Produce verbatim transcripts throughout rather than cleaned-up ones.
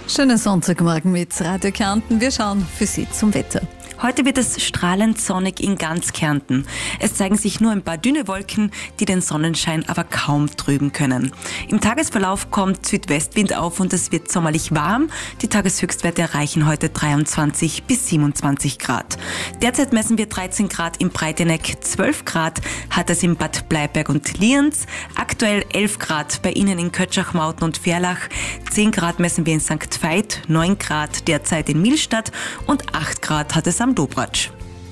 Schönen Sonntagmorgen mit Radio Kärnten. Wir schauen für Sie zum Wetter. Heute wird es strahlend sonnig in ganz Kärnten. Es zeigen sich nur ein paar dünne Wolken, die den Sonnenschein aber kaum trüben können. Im Tagesverlauf kommt Südwestwind auf und es wird sommerlich warm. Die Tageshöchstwerte erreichen heute dreiundzwanzig bis siebenundzwanzig Grad. Derzeit messen wir dreizehn Grad im Breiteneck, zwölf Grad hat es in Bad Bleiberg und Lienz, aktuell elf Grad bei Ihnen in Kötschach-Mauten und Verlach, zehn Grad messen wir in Sankt Veit, neun Grad derzeit in Millstatt und acht Grad hat es am Dobratsch.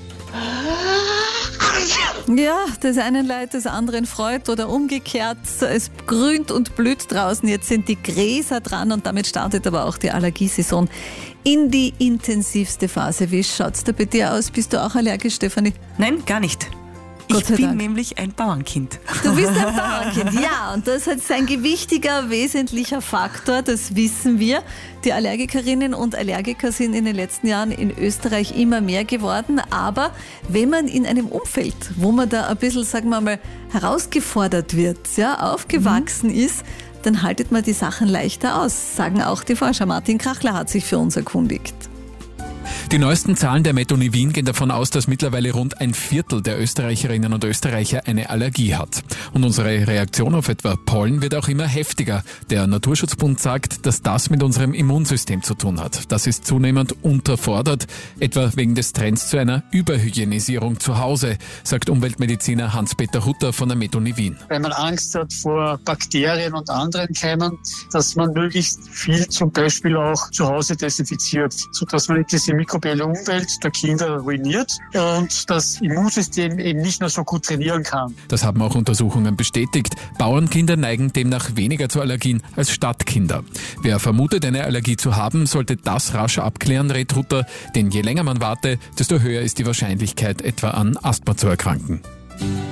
Ja, das einen leid, das anderen freut oder umgekehrt. Es grünt und blüht draußen. Jetzt sind die Gräser dran und damit startet aber auch die Allergiesaison in die intensivste Phase. Wie schaut's da bei dir aus? Bist du auch allergisch, Stefanie? Nein, gar nicht. Ich bin Dank. nämlich ein Bauernkind. Du bist ein Bauernkind, ja. Und das ist ein gewichtiger, wesentlicher Faktor, das wissen wir. Die Allergikerinnen und Allergiker sind in den letzten Jahren in Österreich immer mehr geworden. Aber wenn man in einem Umfeld, wo man da ein bisschen, sagen wir mal, herausgefordert wird, ja, aufgewachsen mhm. ist, dann haltet man die Sachen leichter aus, sagen auch die Forscher. Martin Krachler hat sich für uns erkundigt. Die neuesten Zahlen der Methoni Wien gehen davon aus, dass mittlerweile rund ein Viertel der Österreicherinnen und Österreicher eine Allergie hat. Und unsere Reaktion auf etwa Pollen wird auch immer heftiger. Der Naturschutzbund sagt, dass das mit unserem Immunsystem zu tun hat. Das ist zunehmend unterfordert, etwa wegen des Trends zu einer Überhygienisierung zu Hause, sagt Umweltmediziner Hans-Peter Hutter von der Methoni Wien. Weil man Angst hat vor Bakterien und anderen Keimen, dass man möglichst viel zum Beispiel auch zu Hause desinfiziert, sodass man diese mikrobielle Umwelt der Kinder ruiniert und das Immunsystem eben nicht mehr so gut trainieren kann. Das haben auch Untersuchungen bestätigt. Bauernkinder neigen demnach weniger zu Allergien als Stadtkinder. Wer vermutet, eine Allergie zu haben, sollte das rasch abklären, rät Hutter, denn je länger man warte, desto höher ist die Wahrscheinlichkeit, etwa an Asthma zu erkranken.